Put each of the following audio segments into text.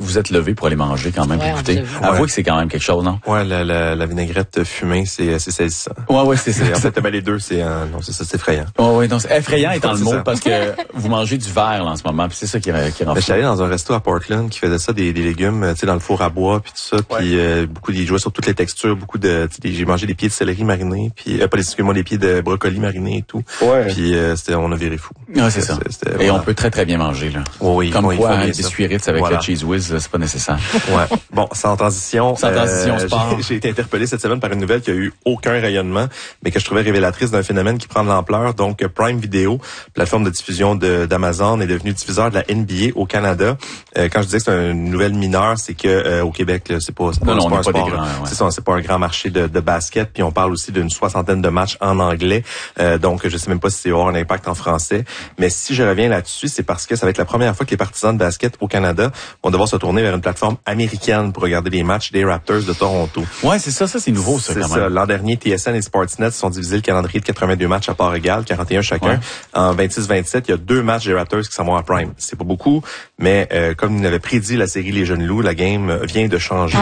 vous êtes levé pour aller manger quand même, pour goûter. Avouez que c'est quand même quelque chose, non? Ouais, la vinaigrette fumée, c'est saisissant. Ouais, c'est ça. En fait, les deux, non, c'est ça, c'est effrayant. Ouais, donc c'est effrayant étant le mot, parce que vous mangez du verre, là, en ce moment, puis c'est ça qui rend fou. J'étais allé dans un resto à Portland qui faisait ça, des légumes, tu sais, dans le four à bois, puis tout ça, puis ils jouaient sur toutes les textures, j'ai mangé des pieds de céleri marinés, puis des pieds de brocoli marinés et tout. Ouais. Puis on a viré fou. Ouais, c'est ça. Et on peut très très bien manger, là. Oui, comme quoi, des suiritz avec le cheese whiz, c'est pas nécessaire. Ouais. Bon, sans transition. Sport. J'ai été interpellé cette semaine par une nouvelle qui a eu aucun rayonnement, mais que je trouvais révélatrice d'un phénomène qui prend de l'ampleur. Donc, Prime Video, plateforme de diffusion d'Amazon, est devenu diffuseur de la NBA au Canada. Quand je disais que c'est une nouvelle mineure, c'est que au Québec, là, c'est pas un sport. C'est ça, c'est pas un grand marché de basket. Puis on parle aussi d'une 60aine de matchs en anglais. Donc, je sais même pas si c'est avoir un impact en français. Mais si je reviens là-dessus, c'est parce que ça va être la première fois que les partisans de basket au Canada vont devoir se tourner vers une plateforme américaine pour regarder les matchs des Raptors de Toronto. Ouais, c'est ça c'est nouveau, ça, quand même. C'est ça. L'an dernier, TSN et Sportsnet sont divisés le calendrier de 82 matchs à part égale, 41 chacun. Ouais. En 26-27, il y a 2 matchs des Raptors qui s'en vont à Prime. C'est pas beaucoup, mais comme il avait prédit la série Les Jeunes Loups, la game vient de changer.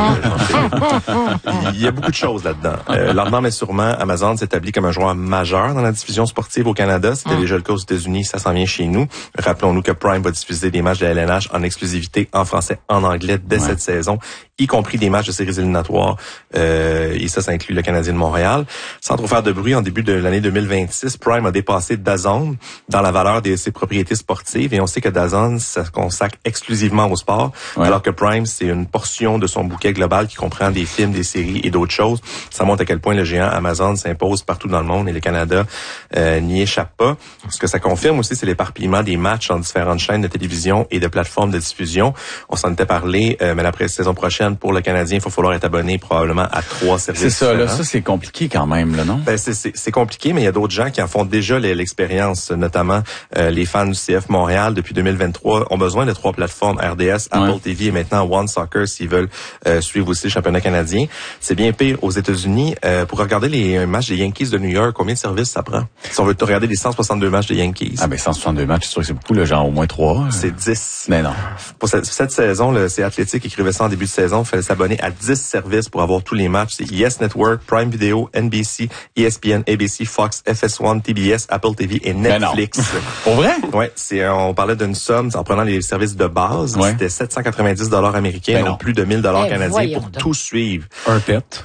Il y a beaucoup de choses là-dedans. Lentement mais sûrement, Amazon s'établit comme un joueur majeur dans la diffusion sportive au Canada. C'était déjà le cas aux États-Unis, ça s'en vient chez nous. Rappelons-nous que Prime va diffuser des matchs de la LNH en exclusivité en français, en anglais dès cette saison, y compris des matchs de séries éliminatoires. Et ça inclut le Canadien de Montréal. Sans trop faire de bruit, en début de l'année 2026, Prime a dépassé DAZN dans la valeur de ses propriétés sportives. Et on sait que DAZN, ça se consacre exclusivement au sport, alors que Prime, c'est une portion de son bouquet global qui comprend des films, des séries et d'autres choses. Ça montre à quel point le géant Amazon s'impose partout dans le monde et le Canada n'y échappe pas. Ce que ça confirme aussi, c'est l'éparpillement des matchs en différentes chaînes de télévision et de plateformes de diffusion. On s'en était parlé, mais la saison prochaine, pour le Canadien, il va falloir être abonné probablement à 3 services. C'est ça, là, ça c'est compliqué quand même, là, non? C'est compliqué, mais il y a d'autres gens qui en font déjà l'expérience, notamment les fans du CF Montréal depuis 2023 ont besoin de 3 plateformes, RDS, Apple TV et maintenant One Soccer s'ils veulent suivre aussi le championnat canadien. C'est bien pire aux États-Unis. Pour regarder les matchs des Yankees de New York, combien de services ça prend? Si on veut regarder les 162 matchs des Yankees. Ah ben 162 matchs, c'est sûr que c'est beaucoup, là, genre au moins 3. C'est 10. Mais non. Pour cette saison, c'est Athletic qui écrivait ça en début de saison, il fallait s'abonner à 10 services pour avoir tous les matchs. C'est Yes Network, Prime Video, NBC, ESPN, ABC, Fox, FS1, TBS, Apple TV et Netflix. Pour vrai? Ouais, on parlait d'une somme en prenant les services de base, c'était 790 $ américains, donc plus de 1000 $ canadiens pour tout suivre. Un pet.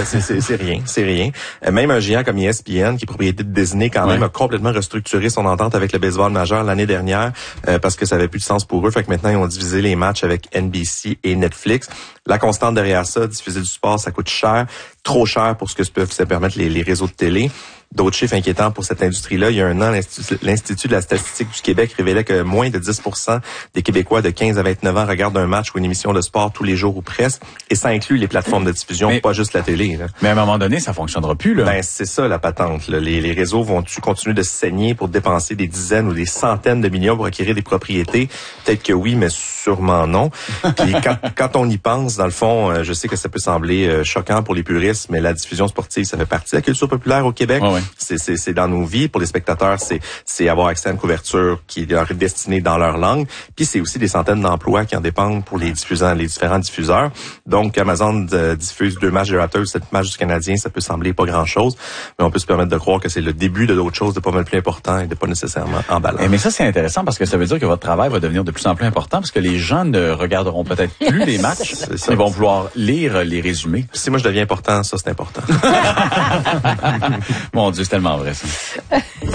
C'est rien. Même un géant comme ESPN, qui est propriété de Disney quand même, a complètement restructuré son entente avec le baseball majeur l'année dernière parce que ça avait plus de sens pour eux. Fait que maintenant, ils ont divisé les matchs avec NBC et Netflix. La constante derrière ça, diffuser du sport, ça coûte cher, trop cher pour ce que peuvent se permettre les réseaux de télé. D'autres chiffres inquiétants pour cette industrie-là. Il y a un an, l'Institut de la statistique du Québec révélait que moins de 10% des Québécois de 15 à 29 ans regardent un match ou une émission de sport tous les jours ou presque. Et ça inclut les plateformes de diffusion, pas juste la télé. Là. Mais à un moment donné, ça fonctionnera plus, là. Ben, c'est ça, la patente. Là. Les réseaux vont-tu continuer de se saigner pour dépenser des dizaines ou des centaines de millions pour acquérir des propriétés? Peut-être que oui, mais sûrement non. Puis quand on y pense, dans le fond, je sais que ça peut sembler choquant pour les puristes, mais la diffusion sportive, ça fait partie de la culture populaire au Québec. C'est dans nos vies. Pour les spectateurs, c'est avoir accès à une couverture qui leur est destinée dans leur langue. Puis c'est aussi des centaines d'emplois qui en dépendent pour les différents diffuseurs. Donc, Amazon diffuse 2 matchs des Raptors, 7 matchs du Canadien, ça peut sembler pas grand-chose, mais on peut se permettre de croire que c'est le début de d'autres choses de pas mal plus important et de pas nécessairement emballant. Mais ça, c'est intéressant parce que ça veut dire que votre travail va devenir de plus en plus important parce que les gens ne regarderont peut-être plus les matchs, ils vont vouloir lire les résumés. Si moi je deviens important, ça c'est important. Mon Dieu, c'est tellement vrai ça.